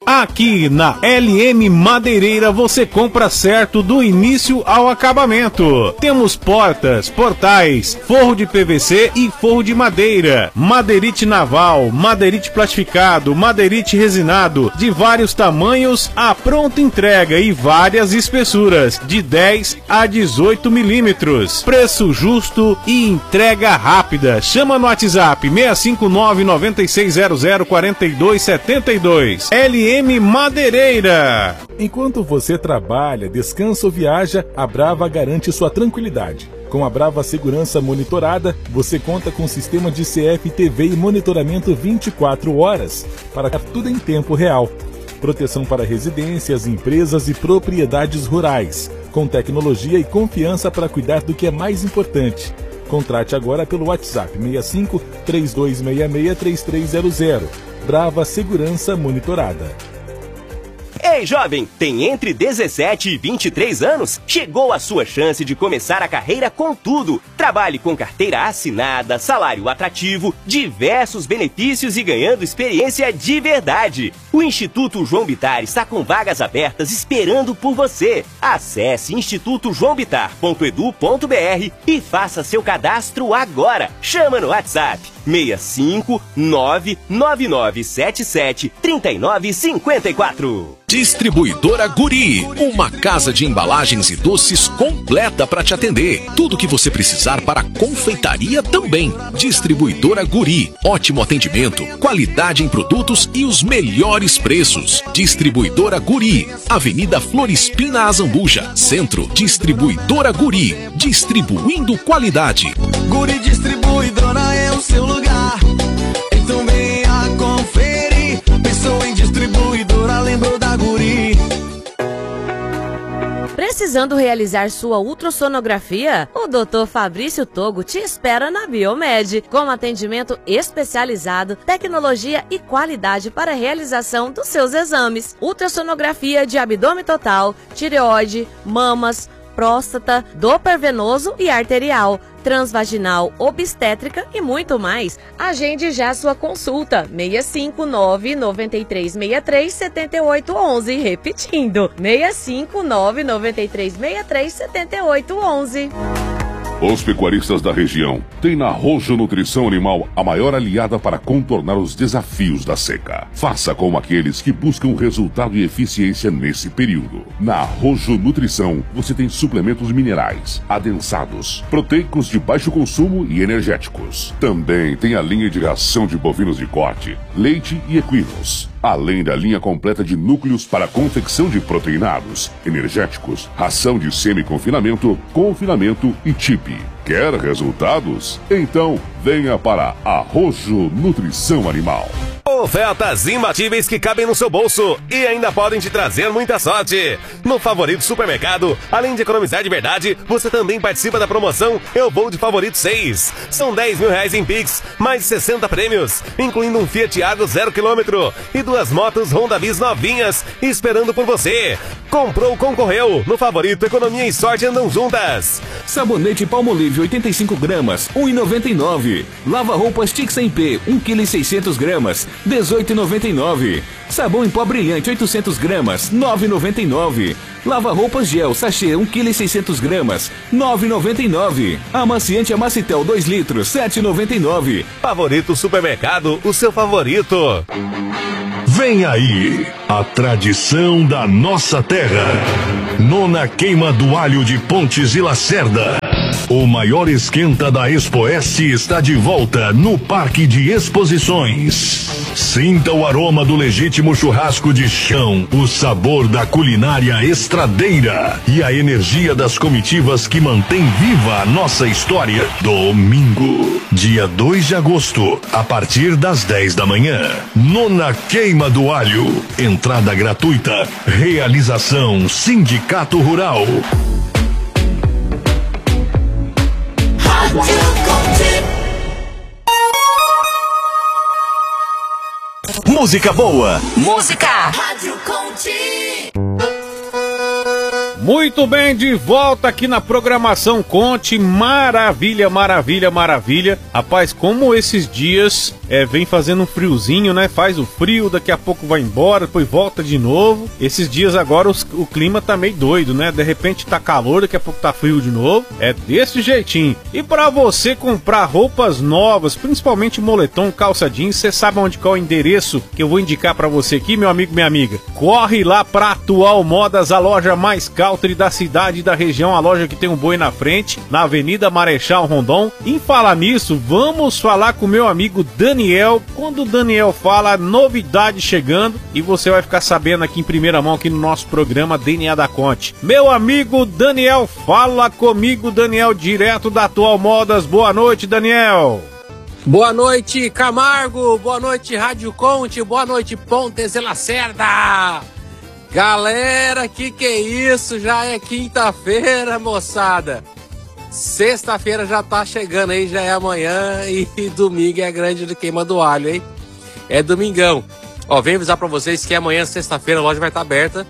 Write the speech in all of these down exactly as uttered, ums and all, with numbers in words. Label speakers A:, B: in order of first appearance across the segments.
A: Aqui na L M Madeireira você compra certo do início ao acabamento. Temos portas, portais, forro de P V C e forro de madeira, madeirite naval, madeirite plastificado, madeirite resinado, de vários tamanhos, a pronta entrega e várias espessuras, de dez a dezoito milímetros. Preço justo e entrega rápida. Chama no WhatsApp seis cinco nove, nove seis zero zero, quatro dois sete dois. L M Madeireira.
B: Enquanto você trabalha, descansa ou viaja, a Brava garante sua tranquilidade. Com a Brava Segurança Monitorada, você conta com sistema de C F T V e monitoramento vinte e quatro horas, para tudo em tempo real. Proteção para residências, empresas e propriedades rurais, com tecnologia e confiança para cuidar do que é mais importante. Contrate agora pelo WhatsApp seis cinco, três dois seis seis, três três zero zero. Brava Segurança Monitorada.
C: Ei, jovem, tem entre dezessete e vinte e três anos? Chegou a sua chance de começar a carreira com tudo. Trabalhe com carteira assinada, salário atrativo, diversos benefícios e ganhando experiência de verdade. O Instituto João Bittar está com vagas abertas esperando por você. Acesse instituto joão bittar ponto edu ponto br e faça seu cadastro agora. Chama no WhatsApp seis cinco nove nove nove sete sete três nove cinco quatro.
D: Distribuidora Guri, uma casa de embalagens e doces completa para te atender. Tudo que você precisar para confeitaria também. Distribuidora Guri, ótimo atendimento, qualidade em produtos e os melhores preços. Distribuidora Guri, Avenida Florispina Azambuja, Centro. Distribuidora Guri, distribuindo qualidade.
E: Guri Distribuidora é o seu lugar, então venha conferir. Pensou em distribuidora, lembrou da Guri.
F: Precisando realizar sua ultrassonografia? O doutor Fabrício Togo te espera na Biomed, com atendimento especializado, tecnologia e qualidade para a realização dos seus exames. Ultrassonografia de abdômen total, tireoide, mamas, próstata, Doppler venoso e arterial, transvaginal, obstétrica e muito mais. Agende já sua consulta. seis cinco nove, nove três seis três, sete oito um um. Repetindo, seis cinco nove, nove três seis três, sete oito um um.
G: Os pecuaristas da região têm na Rojo Nutrição Animal a maior aliada para contornar os desafios da seca. Faça como aqueles que buscam resultado e eficiência nesse período. Na Rojo Nutrição, você tem suplementos minerais, adensados, proteicos de baixo consumo e energéticos. Também tem a linha de ração de bovinos de corte, leite e equinos. Além da linha completa de núcleos para confecção de proteinados, energéticos, ração de semi-confinamento, confinamento e chip. Quer resultados? Então venha para a Rojo Nutrição Animal.
H: Ofertas imbatíveis que cabem no seu bolso e ainda podem te trazer muita sorte. No Favorito Supermercado, além de economizar de verdade, você também participa da promoção Eu Vou de Favorito seis. São dez mil reais em Pix, mais sessenta prêmios, incluindo um Fiat Argo zero quilômetro e duas motos Honda Bis novinhas esperando por você. Comprou, concorreu. No Favorito, economia e sorte andam juntas.
I: Sabonete Palmolive oitenta e cinco gramas, um real e noventa e nove. Lava roupas Tix em P, um quilo e seiscentos gramas, dezoito reais e noventa e nove. Sabão em pó brilhante oitocentos gramas, nove reais e noventa e nove. Lava roupas gel sachê um quilo e seiscentos gramas, nove reais e noventa e nove. Amaciante Amacitel dois litros, sete reais e noventa e nove.
H: Favorito Supermercado, o seu favorito.
J: Vem aí, a tradição da nossa terra. Nona Queima do Alho de Pontes e Lacerda. O maior esquenta da Expoeste está de volta no Parque de Exposições. Sinta o aroma do legítimo churrasco de chão, o sabor da culinária estradeira e a energia das comitivas que mantém viva a nossa história. Domingo, dia dois de agosto, a partir das dez da manhã. Nona Queima do Alho. Entrada gratuita. Realização Sindicato Rural.
D: Música boa.
K: Música. Rádio Conte.
A: Muito bem, de volta aqui na programação Conte. Maravilha, maravilha, maravilha. Rapaz, como esses dias é, vem fazendo um friozinho, né? Faz o frio, daqui a pouco vai embora, depois volta de novo. Esses dias agora os, o clima tá meio doido, né? De repente tá calor, daqui a pouco tá frio de novo. É desse jeitinho. E pra você comprar roupas novas, principalmente moletom, calça jeans, você sabe onde qual é o endereço que eu vou indicar pra você aqui, meu amigo, minha amiga? Corre lá pra Atual Modas, a loja mais country da cidade e da região, a loja que tem um boi na frente, na Avenida Marechal Rondon. Em falar nisso, vamos falar com o meu amigo Daniel. Quando o Daniel fala, novidade chegando, e você vai ficar sabendo aqui em primeira mão aqui no nosso programa D N A da Conte. Meu amigo Daniel, fala comigo, Daniel, direto da Atual Modas. Boa noite, Daniel.
K: Boa noite, Camargo. Boa noite, Rádio Conte. Boa noite, Pontes de Lacerda. Galera, que que é isso? Já é quinta-feira, moçada. Sexta-feira já tá chegando aí, já é amanhã, e domingo é grande de queima do alho, hein? É domingão. Ó, venho avisar pra vocês que amanhã, sexta-feira, a loja vai estar aberta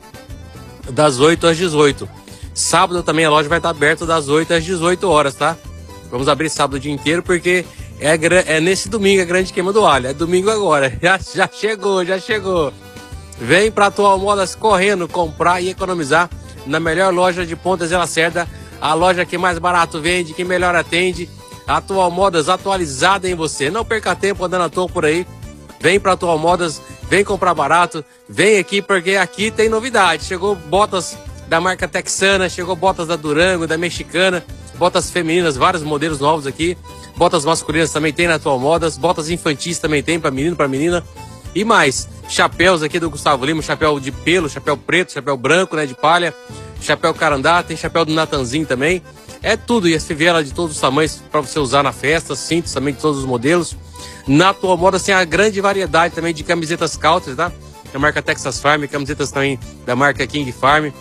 K: das oito às dezoito. Sábado também a loja vai estar aberta das oito às dezoito horas, tá? Vamos abrir sábado o dia inteiro porque é, é nesse domingo a grande queima do alho. É domingo agora. Já, já chegou, já chegou. Vem pra Atual Modas correndo, comprar e economizar na melhor loja de Pontas de Lacerda, a loja que mais barato vende, que melhor atende. Atual Modas atualizada em você. Não perca tempo andando à toa por aí. Vem pra Atual Modas, vem comprar barato, vem aqui porque aqui tem novidade. Chegou botas da marca texana, chegou botas da Durango, da Mexicana, botas femininas, vários modelos novos aqui. Botas masculinas também tem na Atual Modas, botas infantis também tem pra menino, pra menina. E mais, chapéus aqui do Gustavo Lima, chapéu de pelo, chapéu preto, chapéu branco, né, de palha, chapéu carandá, tem chapéu do Natanzinho também. É tudo, e as fivelas de todos os tamanhos para você usar na festa, cintos também de todos os modelos. Na Atual Modas tem a grande variedade também de camisetas country, tá? Da marca Texas Farm, camisetas também da marca King Farm.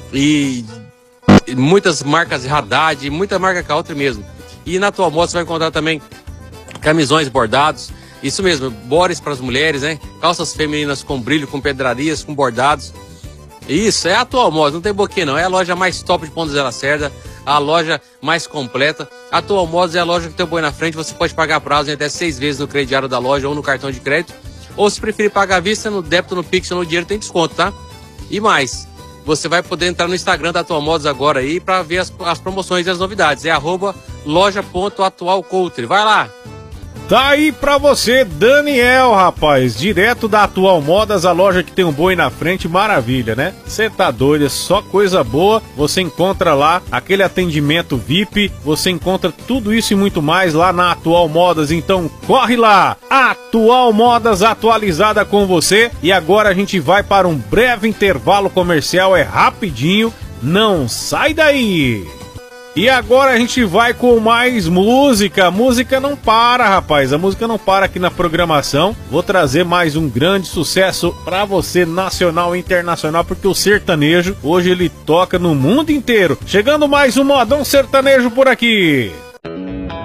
K: E muitas marcas Haddad, muita marca country mesmo. E na Atual Modas você vai encontrar também camisões bordados. Isso mesmo, bores para as mulheres, né? Calças femininas com brilho, com pedrarias, com bordados. Isso, é a Atual Modas, não tem boquinha não. É a loja mais top de Pontas de Lacerda, a loja mais completa. A Atual Modas é a loja que tem o boi na frente, você pode pagar prazo em até seis vezes no crediário da loja ou no cartão de crédito. Ou se preferir pagar à vista, no débito, no Pix ou no dinheiro tem desconto, tá? E mais, você vai poder entrar no Instagram da Atual Modas agora aí para ver as, as promoções e as novidades. É arroba loja.atualcountry. Vai lá!
A: Tá aí pra você, Daniel, rapaz, direto da Atual Modas, a loja que tem um boi na frente, maravilha, né? Você tá doido, é só coisa boa, você encontra lá aquele atendimento V I P, você encontra tudo isso e muito mais lá na Atual Modas, então corre lá, Atual Modas atualizada com você, e agora a gente vai para um breve intervalo comercial, é rapidinho, não sai daí! E agora a gente vai com mais música. A música não para, rapaz. A música não para aqui na programação. Vou trazer mais um grande sucesso pra você, nacional e internacional, porque o sertanejo hoje ele toca no mundo inteiro. Chegando mais um modão sertanejo por aqui.